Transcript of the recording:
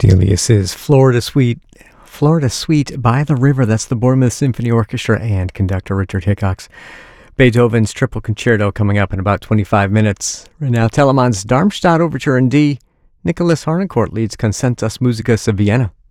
Delius's Florida Suite by the River. That's the Bournemouth Symphony Orchestra and conductor Richard Hickox. Beethoven's Triple Concerto coming up in about 25 minutes. Right now, Telemann's Darmstadt Overture in D. Nicholas Harnoncourt leads Concertus Musicus of Vienna.